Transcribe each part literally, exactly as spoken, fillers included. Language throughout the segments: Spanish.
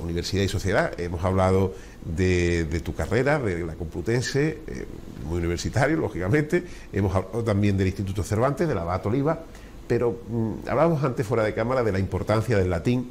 Universidad y Sociedad. Hemos hablado de, de tu carrera, de la Complutense, eh, muy universitario, lógicamente. Hemos hablado también del Instituto Cervantes, de la Abad Oliva, pero mmm, hablábamos antes fuera de cámara de la importancia del latín.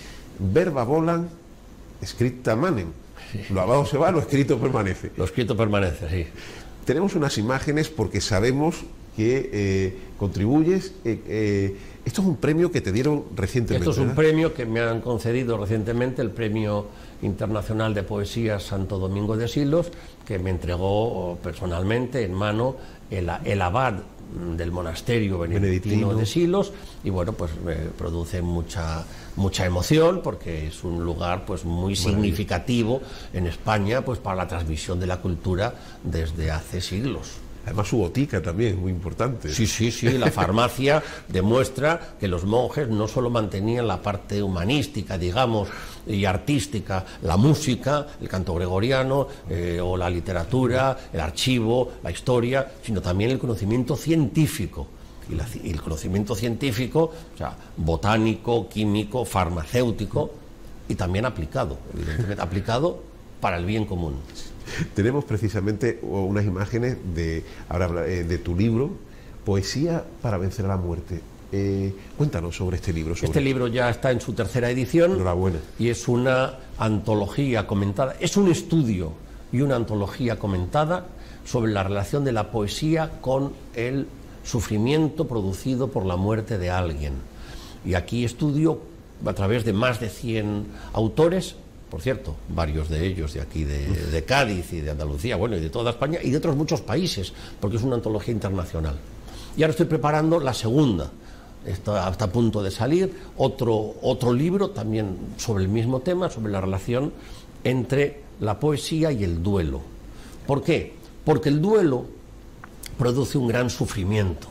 Verba volant, scripta manem. Sí. Lo hablado se va, lo escrito permanece. Lo escrito permanece, sí. Tenemos unas imágenes porque sabemos que eh, contribuyes. Eh, eh, esto es un premio que te dieron recientemente. Esto es un ¿verdad? premio que me han concedido recientemente, el Premio Internacional de Poesía Santo Domingo de Silos, que me entregó personalmente en mano el, el abad del monasterio benedictino, benedictino de Silos, y bueno, pues me produce mucha mucha emoción porque es un lugar pues muy significativo en España, pues para la transmisión de la cultura desde hace siglos. Además su botica también es muy importante. Sí, sí, sí, la farmacia demuestra que los monjes no solo mantenían la parte humanística, digamos, y artística, la música, el canto gregoriano, eh, o la literatura, el archivo, la historia, sino también el conocimiento científico. Y, la, y el conocimiento científico, o sea, botánico, químico, farmacéutico, y también aplicado, evidentemente, aplicado para el bien común. Tenemos precisamente unas imágenes de, ahora, de tu libro, Poesía para vencer a la muerte. Eh, cuéntanos sobre este libro. Sobre... Este libro ya está en su tercera edición. Enhorabuena. Y es una antología comentada, es un estudio y una antología comentada sobre la relación de la poesía con el sufrimiento producido por la muerte de alguien. Y aquí estudio, a través de más de cien autores, por cierto, varios de ellos de aquí de, de Cádiz y de Andalucía, bueno, y de toda España y de otros muchos países, porque es una antología internacional. Y ahora estoy preparando la segunda, está, está a punto de salir, otro, otro libro también sobre el mismo tema, sobre la relación entre la poesía y el duelo. ¿Por qué? Porque el duelo produce un gran sufrimiento.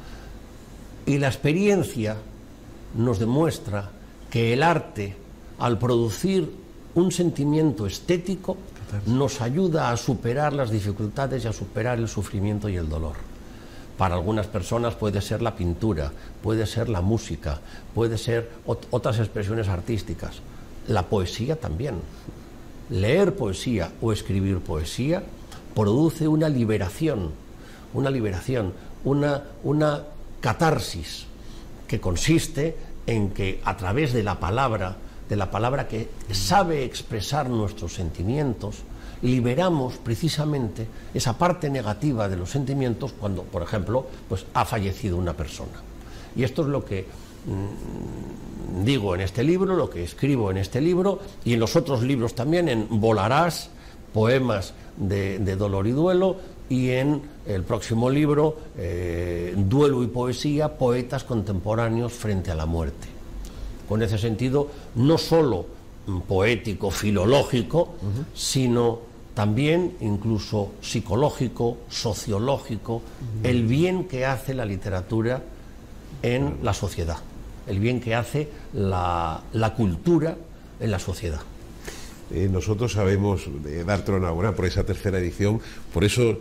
Y la experiencia nos demuestra que el arte, al producir un sentimiento estético, nos ayuda a superar las dificultades y a superar el sufrimiento y el dolor. Para algunas personas puede ser la pintura, puede ser la música, puede ser ot- otras expresiones artísticas. La poesía también. Leer poesía o escribir poesía produce una liberación, una liberación, una, una catarsis, que consiste en que a través de la palabra, de la palabra que sabe expresar nuestros sentimientos, liberamos precisamente esa parte negativa de los sentimientos cuando, por ejemplo, pues ha fallecido una persona. Y esto es lo que mmm, digo en este libro, lo que escribo en este libro y en los otros libros también, en Volarás, poemas de, de dolor y duelo, y en el próximo libro, eh, Duelo y poesía, poetas contemporáneos frente a la muerte. Con ese sentido, no solo poético, filológico, uh-huh. sino también incluso psicológico, sociológico, uh-huh. el bien que hace la literatura en la sociedad, el bien que hace la, la cultura en la sociedad. Eh, nosotros sabemos eh, darte enhorabuena por esa tercera edición, por esos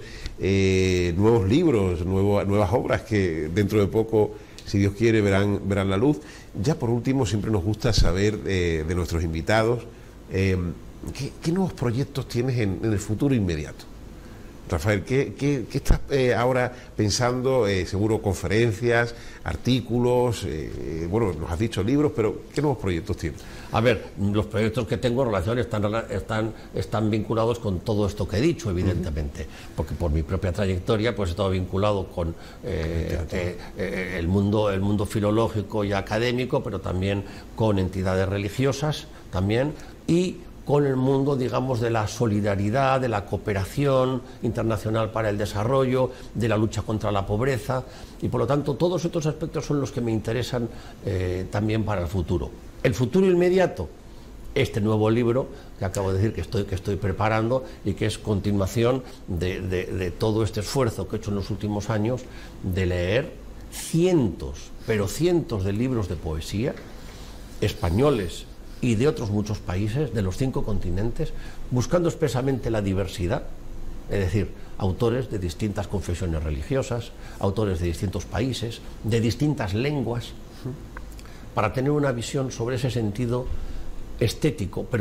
eh, nuevos libros, nuevo, nuevas obras que dentro de poco, si Dios quiere, verán, verán la luz. Ya por último, siempre nos gusta saber eh, de nuestros invitados eh, ¿qué, qué nuevos proyectos tienes en, en el futuro inmediato. Rafael, ¿qué, qué, qué estás eh, ahora pensando? Eh, seguro conferencias, artículos, eh, bueno, nos has dicho libros, pero ¿qué nuevos proyectos tienes? A ver, los proyectos que tengo en relación están, están, están vinculados con todo esto que he dicho, evidentemente, uh-huh. porque por mi propia trayectoria pues he estado vinculado con eh, eh, eh, el, mundo, el mundo filológico y académico, pero también con entidades religiosas también, y con el mundo, digamos, de la solidaridad, de la cooperación internacional para el desarrollo, de la lucha contra la pobreza, y por lo tanto todos estos aspectos son los que me interesan eh, también para el futuro. El futuro inmediato, este nuevo libro que acabo de decir que estoy, que estoy preparando y que es continuación de, de, de todo este esfuerzo que he hecho en los últimos años de leer cientos, pero cientos de libros de poesía españoles y de otros muchos países, de los cinco continentes, buscando expresamente la diversidad, es decir, autores de distintas confesiones religiosas, autores de distintos países, de distintas lenguas, para tener una visión sobre ese sentido estético, pero